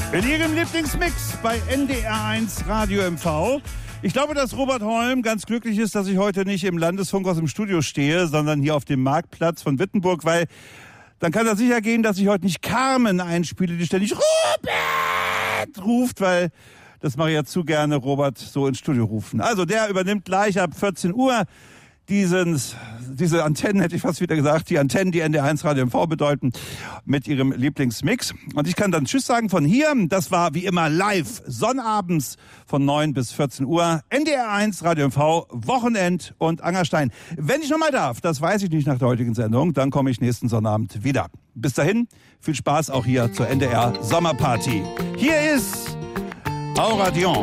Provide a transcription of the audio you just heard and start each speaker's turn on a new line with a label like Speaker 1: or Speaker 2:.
Speaker 1: In Ihrem Lieblingsmix bei NDR1 Radio MV. Ich glaube, dass Robert Holm ganz glücklich ist, dass ich heute nicht im Landesfunkhaus im Studio stehe, sondern hier auf dem Marktplatz von Wittenburg, weil dann kann er sicher gehen, dass ich heute nicht Carmen einspiele, die ständig Robert ruft, weil das mache ich ja zu gerne, Robert so ins Studio rufen. Also der übernimmt gleich ab 14 Uhr diese Antennen, hätte ich fast wieder gesagt, die Antennen, die NDR1 Radio MV bedeuten, mit ihrem Lieblingsmix. Und ich kann dann Tschüss sagen von hier. Das war wie immer live, sonnabends von 9 bis 14 Uhr. NDR1 Radio MV, Wochenend und Angerstein. Wenn ich nochmal darf, das weiß ich nicht nach der heutigen Sendung, dann komme ich nächsten Sonnabend wieder. Bis dahin, viel Spaß auch hier zur NDR Sommerparty. Hier ist Auradion.